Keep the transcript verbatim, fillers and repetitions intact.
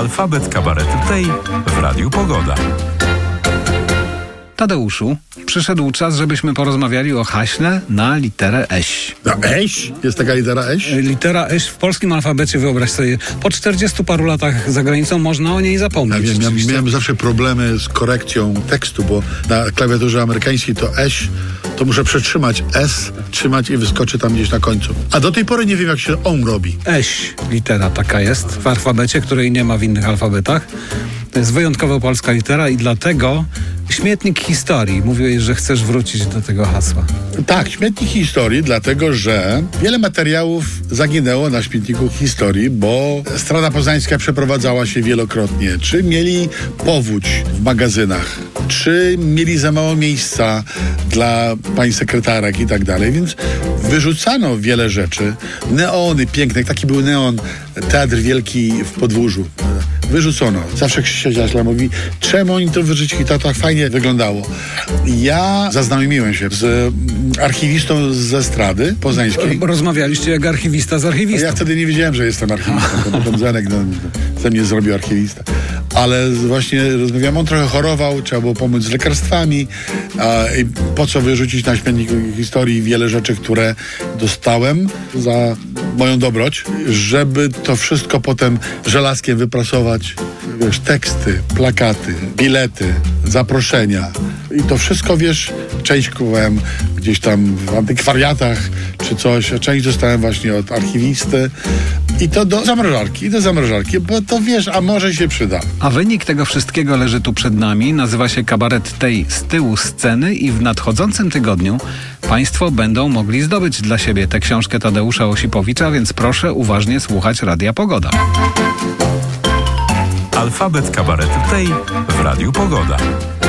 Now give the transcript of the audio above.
Alfabet kabaretu tej w Radiu Pogoda. Tadeuszu, przyszedł czas, żebyśmy porozmawiali o haśle na literę eś. No eś? Jest taka litera eś? Litera eś w polskim alfabecie, wyobraź sobie, po czterdziestu paru latach za granicą można o niej zapomnieć. Ja wiem, ja miałem zawsze problemy z korekcją tekstu, bo na klawiaturze amerykańskiej to eś, to muszę przetrzymać S, trzymać i wyskoczy tam gdzieś na końcu. A do tej pory nie wiem, jak się on robi. Eś, litera taka jest w alfabecie, której nie ma w innych alfabetach. To jest wyjątkowo polska litera i dlatego śmietnik historii. Mówiłeś, że chcesz wrócić do tego hasła. Tak, śmietnik historii, dlatego że wiele materiałów zaginęło na śmietniku historii, bo Strada Poznańska przeprowadzała się wielokrotnie. Czy mieli powódź w magazynach, czy mieli za mało miejsca dla pań sekretarek i tak dalej, więc wyrzucano wiele rzeczy. Neony piękne, taki był neon, Teatr Wielki w Podwórzu. Wyrzucono. Zawsze Krzysia Źle mówi, czemu oni to wyrzucili, to tak fajnie wyglądało. Ja zaznajomiłem się z archiwistą ze Strady Poznańskiej. Rozmawialiście jak archiwista z archiwistą. Ja wtedy nie wiedziałem, że jestem archiwistą. Potem Zenek no, ze mnie zrobił archiwista. Ale właśnie rozmawiałem, on trochę chorował, trzeba było pomóc z lekarstwami. A, i po co wyrzucić na śmietnik historii wiele rzeczy, które dostałem za moją dobroć, żeby to wszystko potem żelazkiem wyprasować. Wiesz, teksty, plakaty, bilety, zaproszenia. I to wszystko, wiesz, część kupowałem gdzieś tam w antykwariatach czy coś, a część dostałem właśnie od archiwisty. I to do zamrażarki, i do zamrażarki, bo to wiesz, a może się przyda. A wynik tego wszystkiego leży tu przed nami. Nazywa się Kabaret tej z tyłu sceny i w nadchodzącym tygodniu Państwo będą mogli zdobyć dla siebie tę książkę Tadeusza Osipowicza, więc proszę uważnie słuchać Radia Pogoda. Alfabet kabaretu tej w Radiu Pogoda.